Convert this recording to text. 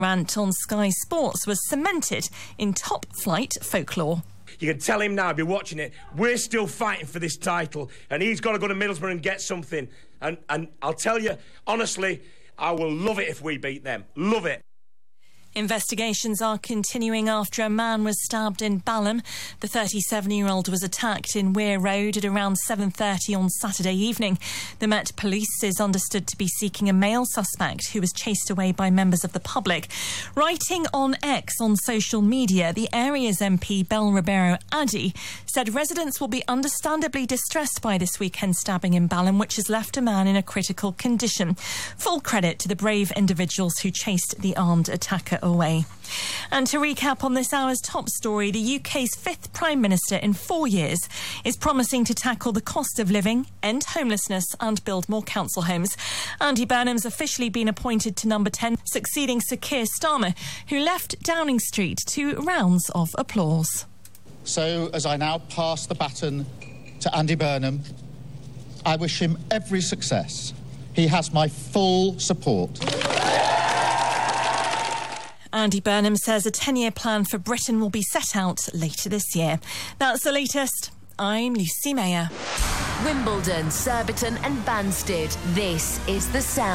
Rant on Sky Sports was cemented in top-flight folklore. You can tell him now, I'll be watching it, we're still fighting for this title, and he's got to go to Middlesbrough and get something. And I'll tell you, honestly, I will love it if we beat them. Love it. Investigations are continuing after a man was stabbed in Balham. The 37-year-old was attacked in Weir Road at around 7:30 on Saturday evening. The Met Police is understood to be seeking a male suspect who was chased away by members of the public. Writing on X on social media, the area's MP Bel Ribeiro Addy said residents will be understandably distressed by this weekend stabbing in Balham, which has left a man in a critical condition. Full credit to the brave individuals who chased the armed attacker away. And to recap on this hour's top story, the UK's fifth Prime Minister in 4 years is promising to tackle the cost of living, end homelessness and build more council homes. Andy Burnham's officially been appointed to number 10, succeeding Sir Keir Starmer, who left Downing Street to rounds of applause. So, as I now pass the baton to Andy Burnham, I wish him every success. He has my full support. Andy Burnham says a 10-year plan for Britain will be set out later this year. That's the latest. I'm Lucy Mayer. Wimbledon, Surbiton and Banstead. This is The Sound.